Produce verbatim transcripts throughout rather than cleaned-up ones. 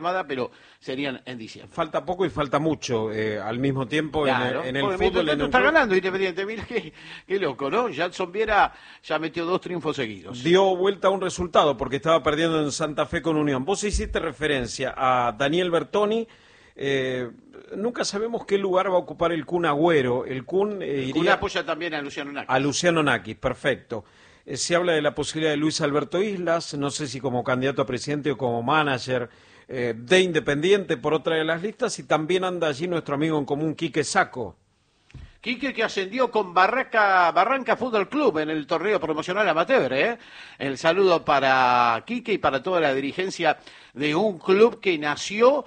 pero serían en diciembre. Falta poco y falta mucho eh, al mismo tiempo claro, en, en el porque fútbol. En está un... ganando Independiente, mira qué, qué loco, ¿no? Jadson Viera ya metió dos triunfos seguidos. Dio vuelta a un resultado porque estaba perdiendo en Santa Fe con Unión. Vos hiciste referencia a Daniel Bertoni. Eh, nunca sabemos qué lugar va a ocupar el Kun Agüero. El Kun, eh, el iría... Kun apoya también a Luciano Nakis. A Luciano Nakis, perfecto. Eh, se habla de la posibilidad de Luis Alberto Islas, no sé si como candidato a presidente o como manager eh, de Independiente por otra de las listas, y también anda allí nuestro amigo en común, Quique Sacco. Quique que ascendió con Barranca, Barranca Fútbol Club en el torneo promocional amateur, ¿eh? El saludo para Quique y para toda la dirigencia de un club que nació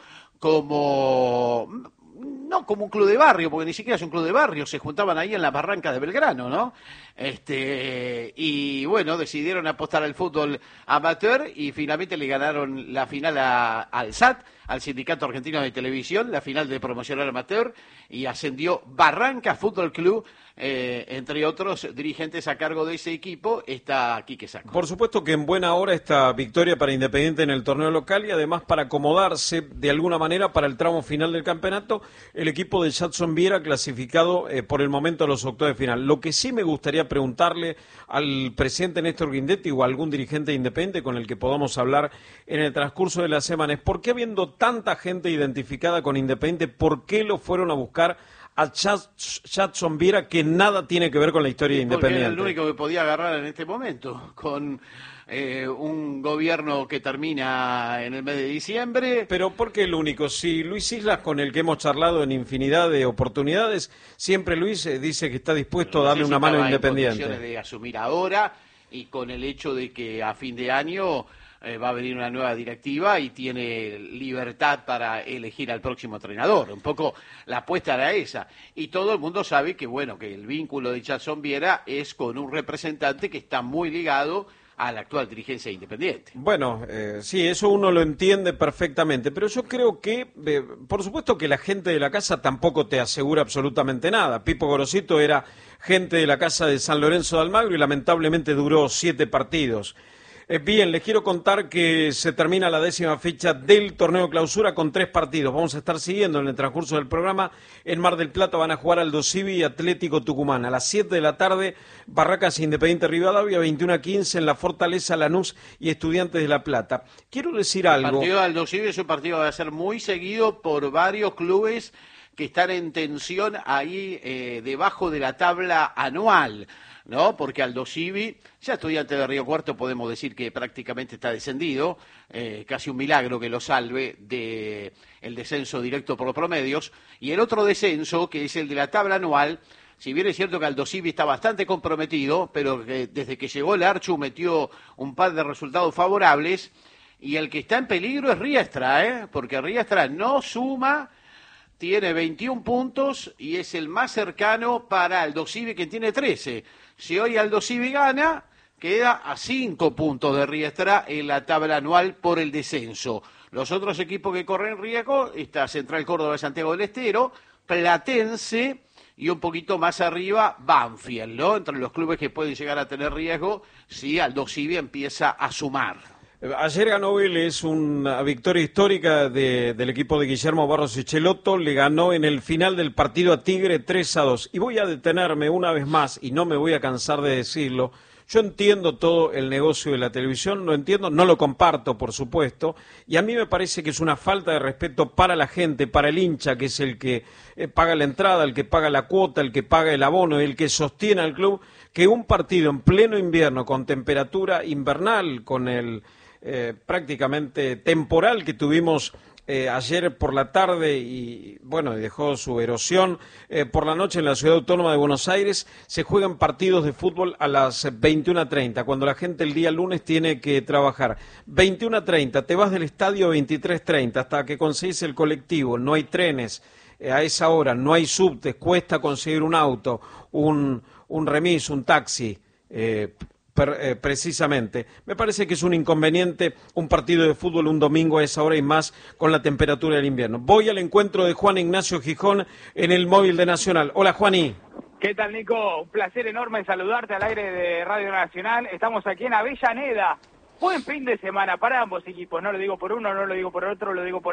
como... no como un club de barrio, porque ni siquiera es un club de barrio, se juntaban ahí en las barrancas de Belgrano, ¿no? Este, y bueno, decidieron apostar al fútbol amateur y finalmente le ganaron la final a, al S A T, al Sindicato Argentino de Televisión, la final de promocional amateur, y ascendió Barranca Fútbol Club, eh, entre otros dirigentes a cargo de ese equipo, está Quique Sacco. Por supuesto que en buena hora esta victoria para Independiente en el torneo local y además para acomodarse de alguna manera para el tramo final del campeonato, el equipo de Jadson Viera clasificado eh, por el momento a los octavos de final. Lo que sí me gustaría preguntarle al presidente Néstor Guindetti o a algún dirigente Independiente con el que podamos hablar en el transcurso de la semana es por qué, habiendo tanta gente identificada con Independiente, por qué lo fueron a buscar a Jadson Viera, que nada tiene que ver con la historia de Independiente. Porque era el único que podía agarrar en este momento, con eh, un gobierno que termina en el mes de diciembre. Pero ¿por qué el único? Si Luis Islas, con el que hemos charlado en infinidad de oportunidades, siempre Luis eh, dice que está dispuesto no a darle sé si una mano a en Independiente. condiciones de asumir ahora, y con el hecho de que a fin de año eh, va a venir una nueva directiva y tiene libertad para elegir al próximo entrenador. Un poco la apuesta era esa. Y todo el mundo sabe que, bueno, que el vínculo de Jadson Viera es con un representante que está muy ligado a la actual dirigencia Independiente. Bueno, eh, sí, eso uno lo entiende perfectamente, pero yo creo que, eh, por supuesto que la gente de la casa tampoco te asegura absolutamente nada. Pipo Gorosito era gente de la casa de San Lorenzo de Almagro y lamentablemente duró siete partidos. Eh, bien, les quiero contar que se termina la décima fecha del torneo clausura con tres partidos. Vamos a estar siguiendo en el transcurso del programa. En Mar del Plata van a jugar Aldosivi y Atlético Tucumán. A las siete de la tarde, Barracas Independiente Rivadavia, veintiuno a quince en la Fortaleza Lanús y Estudiantes de La Plata. Quiero decir algo. El partido de Aldosivi es un partido que va a ser muy seguido por varios clubes que están en tensión ahí eh, debajo de la tabla anual, ¿no? Porque Aldosivi, ya Estudiantes de Río Cuarto podemos decir que prácticamente está descendido, eh, casi un milagro que lo salve de el descenso directo por los promedios, y el otro descenso, que es el de la tabla anual, si bien es cierto que Aldosivi está bastante comprometido, pero que desde que llegó el Archu metió un par de resultados favorables, y el que está en peligro es Riestra, ¿eh? Porque Riestra no suma, tiene veintiún puntos y es el más cercano para Aldosivi, que tiene trece. Si hoy Aldosivi gana, queda a cinco puntos de Riestra en la tabla anual por el descenso. Los otros equipos que corren riesgo, está Central Córdoba de Santiago del Estero, Platense y un poquito más arriba Banfield, ¿no? Entre los clubes que pueden llegar a tener riesgo si Aldosivi empieza a sumar. Ayer ganó Vélez una victoria histórica de, del equipo de Guillermo Barros Echelotto, le ganó en el final del partido a Tigre tres a dos. Y voy a detenerme una vez más, y no me voy a cansar de decirlo, yo entiendo todo el negocio de la televisión, lo entiendo, no lo comparto, por supuesto, y a mí me parece que es una falta de respeto para la gente, para el hincha, que es el que eh, paga la entrada, el que paga la cuota, el que paga el abono, el que sostiene al club, que un partido en pleno invierno, con temperatura invernal, con el... Eh, prácticamente temporal que tuvimos eh, ayer por la tarde y bueno, dejó su erosión eh, por la noche en la Ciudad Autónoma de Buenos Aires, se juegan partidos de fútbol a las veintiuna a treinta, cuando la gente el día lunes tiene que trabajar. veintiuna a treinta, te vas del estadio a veintitrés treinta hasta que conseguís el colectivo, no hay trenes eh, a esa hora, no hay subtes, cuesta conseguir un auto, un, un remis, un taxi, eh, Per, eh, precisamente. Me parece que es un inconveniente un partido de fútbol un domingo a esa hora y más con la temperatura del invierno. Voy al encuentro de Juan Ignacio Gijón en el móvil de Nacional. Hola, Juaní. ¿Qué tal, Nico? Un placer enorme saludarte al aire de Radio Nacional. Estamos aquí en Avellaneda. buen fin de semana para ambos equipos, no lo digo por uno, no lo digo por otro, lo digo por